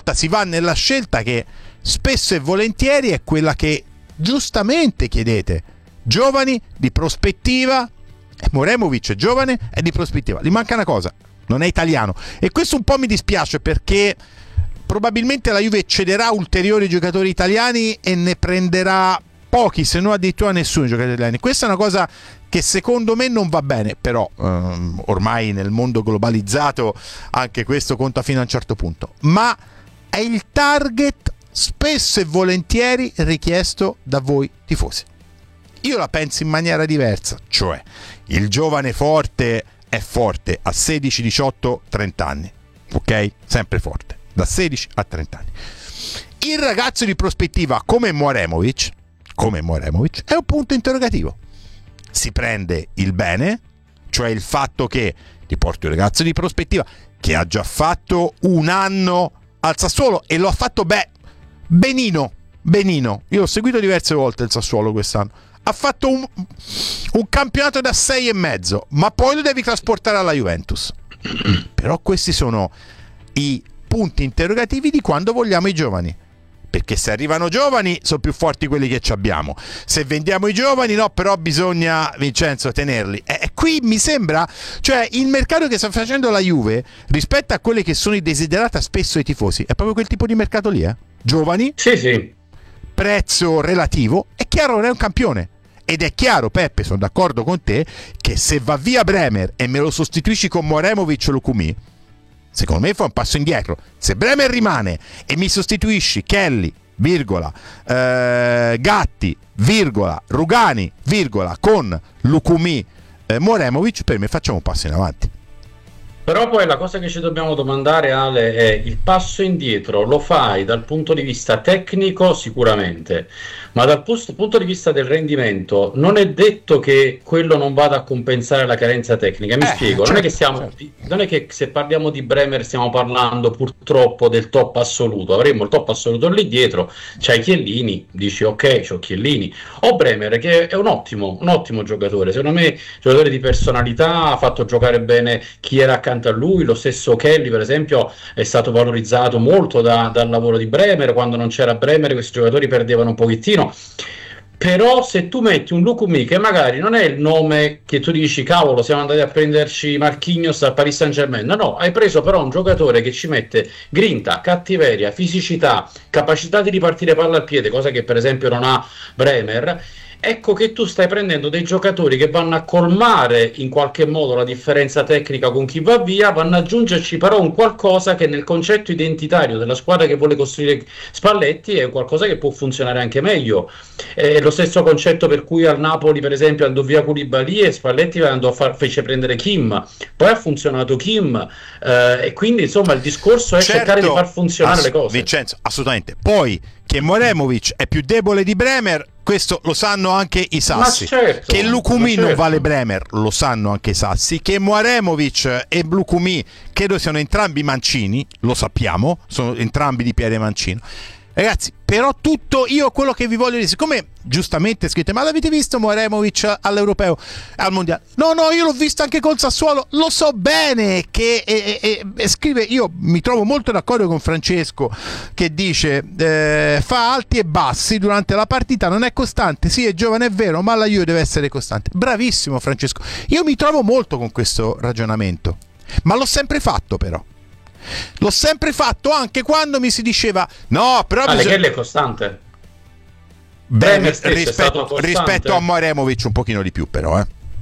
volta si va nella scelta che spesso e volentieri è quella che giustamente chiedete: giovani di prospettiva. Moremovic è giovane, è di prospettiva, gli manca una cosa, non è italiano, e questo un po' mi dispiace, perché probabilmente la Juve cederà ulteriori giocatori italiani e ne prenderà pochi, se non addirittura nessuno giocatori italiani. Questa è una cosa che secondo me non va bene, però ormai nel mondo globalizzato anche questo conta fino a un certo punto, ma è il target spesso e volentieri richiesto da voi tifosi. Io la penso in maniera diversa, cioè il giovane forte è forte a 16, 18, 30 anni, ok? Sempre forte, da 16 a 30 anni. Il ragazzo di prospettiva come Moremovic è un punto interrogativo. Si prende il bene, cioè il fatto che ti porti un ragazzo di prospettiva che ha già fatto un anno al Sassuolo e lo ha fatto benino. Io ho seguito diverse volte il Sassuolo quest'anno. Ha fatto un campionato da 6,5, ma poi lo devi trasportare alla Juventus. Però questi sono i punti interrogativi di quando vogliamo i giovani, perché se arrivano giovani sono più forti quelli che ci abbiamo, se vendiamo i giovani no, però bisogna, Vincenzo, tenerli. Qui mi sembra, cioè il mercato che sta facendo la Juve rispetto a quelli che sono i desiderata spesso i tifosi è proprio quel tipo di mercato lì, giovani, sì, prezzo relativo, è chiaro, non è un campione. Ed è chiaro, Peppe, sono d'accordo con te, che se va via Bremer e me lo sostituisci con Moremovic o Lukumi, secondo me fa un passo indietro. Se Bremer rimane e mi sostituisci Kelly, virgola, Gatti, virgola, Rugani, virgola, con Lukumi, Moremovic, per me facciamo un passo in avanti. Però poi la cosa che ci dobbiamo domandare, Ale, è: il passo indietro lo fai dal punto di vista tecnico sicuramente, ma dal punto di vista del rendimento non è detto che quello non vada a compensare la carenza tecnica. Mi spiego, certo. Non è che se parliamo di Bremer stiamo parlando purtroppo del top assoluto. Avremmo il top assoluto lì dietro, c'hai Chiellini, dici ok, c'ho Chiellini, o Bremer che è un ottimo giocatore, secondo me giocatore di personalità, ha fatto giocare bene chi era accanto a lui. Lo stesso Kelly, per esempio, è stato valorizzato molto dal lavoro di Bremer. Quando non c'era Bremer questi giocatori perdevano un pochettino. Però se tu metti un Lukumi, che magari non è il nome che tu dici cavolo siamo andati a prenderci Marquinhos al Paris Saint-Germain, no, hai preso però un giocatore che ci mette grinta, cattiveria, fisicità, capacità di ripartire palla al piede, cosa che per esempio non ha Bremer. Ecco che tu stai prendendo dei giocatori che vanno a colmare in qualche modo la differenza tecnica con chi va via, vanno ad aggiungerci però un qualcosa che nel concetto identitario della squadra che vuole costruire Spalletti è qualcosa che può funzionare anche meglio. Lo stesso concetto per cui al Napoli per esempio andò via Koulibaly e Spalletti fece prendere Kim, poi ha funzionato Kim, e quindi insomma il discorso è cercare di far funzionare le cose. Vincenzo, assolutamente. Poi che Moremovic è più debole di Bremer, questo lo sanno anche i sassi. Certo, che Lukumi non vale Bremer, lo sanno anche i sassi. Che Moremovic e Lukumi credo siano entrambi mancini, lo sappiamo, sono entrambi di piede mancino. Ragazzi, però tutto, io quello che vi voglio dire, siccome giustamente scrivete ma l'avete visto Moremovic all'Europeo, al Mondiale? No, io l'ho visto anche col Sassuolo, lo so bene che scrive, io mi trovo molto d'accordo con Francesco che dice fa alti e bassi durante la partita, non è costante, sì è giovane è vero, ma la Juve deve essere costante. Bravissimo Francesco, io mi trovo molto con questo ragionamento, ma l'ho sempre fatto però. L'ho sempre fatto anche quando mi si diceva no, però che è costante. Beh, rispetto a Moremovic un pochino di più però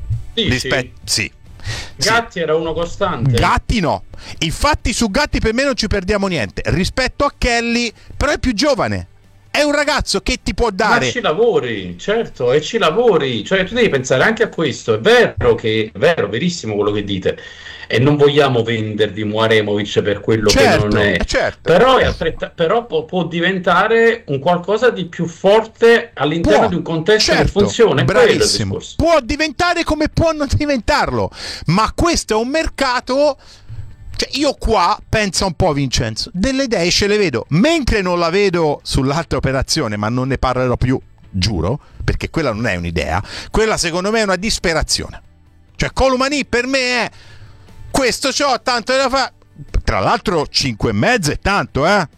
sì. Gatti era uno costante. Gatti no, infatti su Gatti per me non ci perdiamo niente. Rispetto a Kelly però è più giovane, è un ragazzo che ti può dare. Ma ci lavori, certo, e ci lavori, cioè tu devi pensare anche a questo. È vero, verissimo quello che dite, e non vogliamo vendervi Moremovic per quello che non è, certo. Però può diventare un qualcosa di più forte all'interno di un contesto che funziona. Bravissimo, può diventare come può non diventarlo, ma questo è un mercato. Cioè io qua, pensa un po' Vincenzo, delle idee ce le vedo, mentre non la vedo sull'altra operazione, ma non ne parlerò più, giuro, perché quella non è un'idea, quella secondo me è una disperazione. Cioè Colomani per me è questo, c'ho tanto da fare, tra l'altro 5,5 è tanto,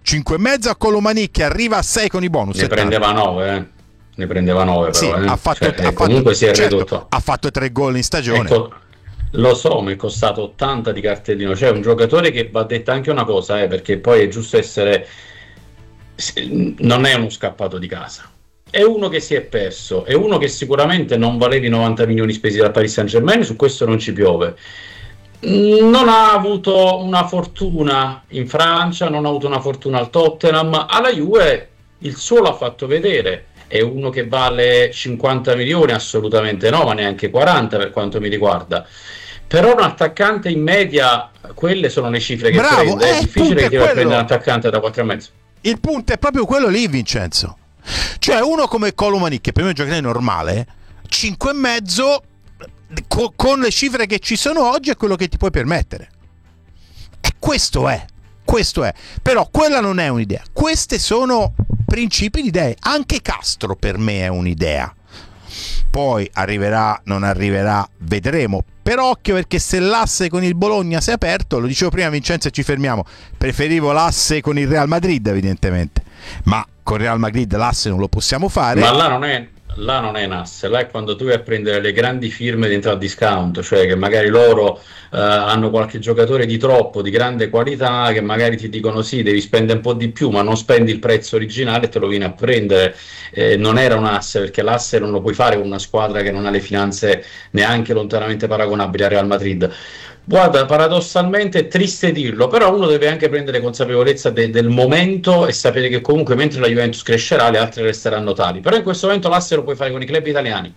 5,5 a Colomani che arriva a 6 con i bonus. Ne prendeva 9, Ne prendeva 9 sì, però. Ha fatto, comunque si è ridotto. Ha fatto 3 gol in stagione. Ecco, lo so, mi è costato 80 di cartellino. Cioè, un giocatore che va detta anche una cosa, perché poi è giusto essere. Non è uno scappato di casa. È uno che si è perso, è uno che sicuramente non valeva i 90 milioni spesi dal Paris Saint-Germain, su questo non ci piove. Non ha avuto una fortuna in Francia, non ha avuto una fortuna al Tottenham, alla Juve il suo l'ha fatto vedere. È uno che vale 50 milioni? Assolutamente no, ma neanche 40 per quanto mi riguarda. Però un attaccante in media, quelle sono le cifre che prende. È difficile che ti vai a prendere un attaccante da 4,5. Il punto è proprio quello lì, Vincenzo. Cioè uno come Colomani, che per me è un giocatore normale, 5,5 con le cifre che ci sono oggi è quello che ti puoi permettere. E questo è. Però quella non è un'idea. Queste sono principi di idee. Anche Castro per me è un'idea. Poi arriverà, non arriverà, vedremo. Però occhio, perché se l'asse con il Bologna si è aperto, lo dicevo prima Vincenzo e ci fermiamo, preferivo l'asse con il Real Madrid evidentemente, ma con Real Madrid l'asse non lo possiamo fare. Ma là non è un asse, là è quando tu vai a prendere le grandi firme dentro al discount, cioè che magari loro hanno qualche giocatore di troppo, di grande qualità, che magari ti dicono sì, devi spendere un po' di più, ma non spendi il prezzo originale e te lo vieni a prendere. Non era un asse, perché l'asse non lo puoi fare con una squadra che non ha le finanze neanche lontanamente paragonabili a Real Madrid. Guarda, paradossalmente è triste dirlo, però uno deve anche prendere consapevolezza del momento e sapere che comunque mentre la Juventus crescerà, le altre resteranno tali. Però in questo momento l'asse lo puoi fare con i club italiani.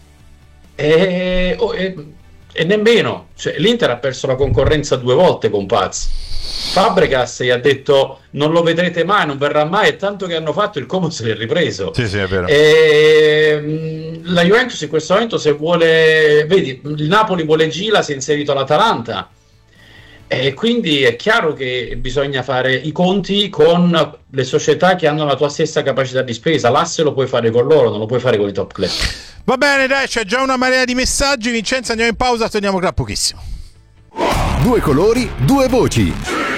E nemmeno, cioè, l'Inter ha perso la concorrenza 2 volte con Paz. Fabregas gli ha detto non lo vedrete mai, non verrà mai, e tanto che hanno fatto il Como se l'è ripreso. Sì, è vero. La Juventus in questo momento, se vuole, vedi, il Napoli vuole Gila, si è inserito all'Atalanta, e quindi è chiaro che bisogna fare i conti con le società che hanno la tua stessa capacità di spesa. L'asse lo puoi fare con loro, non lo puoi fare con i top club. Va bene, dai, c'è già una marea di messaggi. Vincenzo, andiamo in pausa, torniamo tra pochissimo. 2 colori, 2 voci.